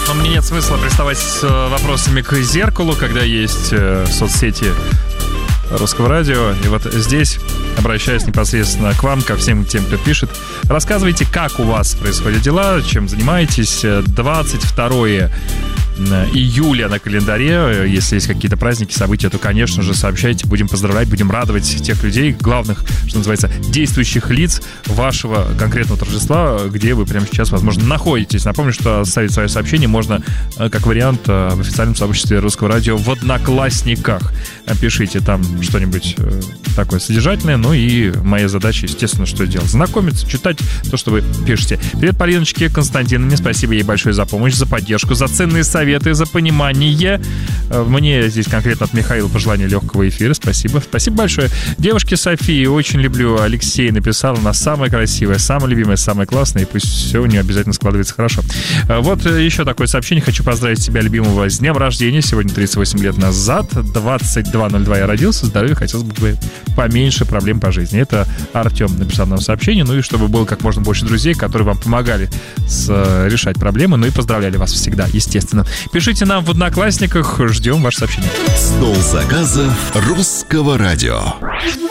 Но мне нет смысла приставать с вопросами к зеркалу, когда есть соцсети Русского радио. И вот здесь обращаюсь непосредственно к вам, ко всем тем, кто пишет. Рассказывайте, как у вас происходят дела, чем занимаетесь. 22 июля на календаре. Если есть какие-то праздники, события, то, конечно же, сообщайте. Будем поздравлять, будем радовать тех людей, главных, что называется, действующих лиц вашего конкретного торжества, где вы прямо сейчас, возможно, находитесь. Напомню, что оставить свое сообщение можно, как вариант, в официальном сообществе Русского радио в Одноклассниках. Пишите там что-нибудь такое содержательное. Ну и моя задача, естественно, что делать? Знакомиться, читать то, что вы пишете. Привет Полиночке Константиновне. Спасибо ей большое за помощь, за поддержку, за ценные советы, за понимание. Мне здесь конкретно от Михаила пожелание легкого эфира. Спасибо. Спасибо большое. Девушке Софии очень люблю. Алексей написал, она самая красивая, самая любимая, самая классная, и пусть все у нее обязательно складывается хорошо. Вот еще такое сообщение. Хочу поздравить себя, любимого, с днем рождения. Сегодня 38 лет назад. 22:02 я родился. Здоровья, хотелось бы поменьше проблем по жизни. Это Артем написал нам сообщение. Ну и чтобы было как можно больше друзей, которые вам помогали решать проблемы. Ну и поздравляли вас всегда, естественно. Пишите нам в Одноклассниках, ждем ваше сообщение. Стол заказов Русского радио.